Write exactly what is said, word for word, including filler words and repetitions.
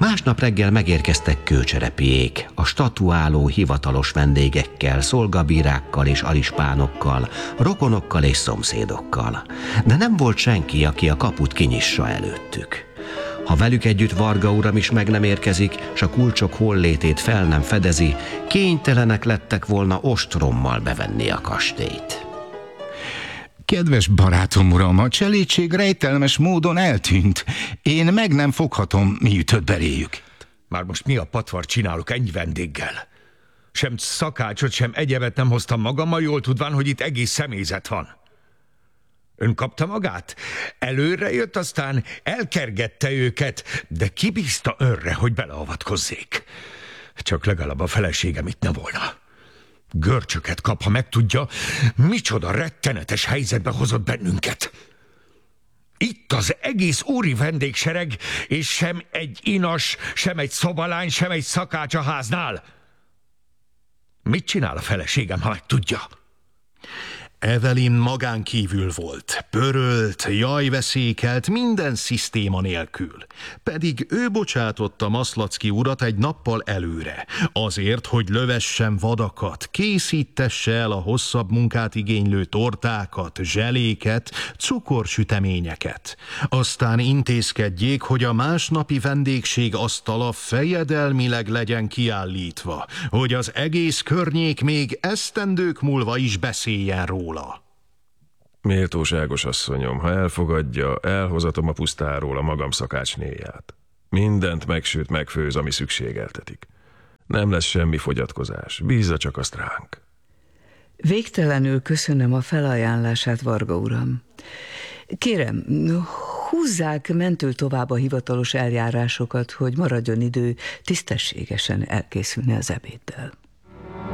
Másnap reggel megérkeztek kőcserepiék, a statuáló hivatalos vendégekkel, szolgabírákkal és alispánokkal, rokonokkal és szomszédokkal. De nem volt senki, aki a kaput kinyissa előttük. Ha velük együtt Varga uram is meg nem érkezik, s a kulcsok hollétét fel nem fedezi, kénytelenek lettek volna ostrommal bevenni a kastélyt. Kedves barátom, uram, a cselédség rejtelmes módon eltűnt. Én meg nem foghatom, mi ütött beléjük. Már most mi a patvar csinálok ennyi vendéggel? Sem szakácsot, sem egyebet nem hoztam magammal, jól tudván, hogy itt egész személyzet van. Ön kapta magát? Előre jött, aztán elkergette őket, de ki bízta önre, hogy beleavatkozzék? Csak legalább a feleségem itt ne volna. Görcsöket kap, ha megtudja, micsoda rettenetes helyzetbe hozott bennünket. Itt az egész úri vendégsereg, és sem egy inas, sem egy szobalány, sem egy szakács a háznál. Mit csinál a feleségem, ha megtudja? Evelyn magán kívül volt, pörölt, jajveszékelt, minden szisztéma nélkül. Pedig ő bocsátotta Maszlacki urat egy nappal előre, azért, hogy lövessen vadakat, készítesse el a hosszabb munkát igénylő tortákat, zseléket, cukorsüteményeket. Aztán intézkedjék, hogy a másnapi vendégség asztala fejedelmileg legyen kiállítva, hogy az egész környék még esztendők múlva is beszéljen róla. Méltóságos asszonyom, ha elfogadja, elhozatom a pusztáról a magam szakácsnéját. Mindent megsüt, megfőz, ami szükségeltetik. Nem lesz semmi fogyatkozás, bízza csak azt ránk. Végtelenül köszönöm a felajánlását, Varga uram. Kérem, húzzák mentől tovább a hivatalos eljárásokat, hogy maradjon idő tisztességesen elkészülni az ebéddel.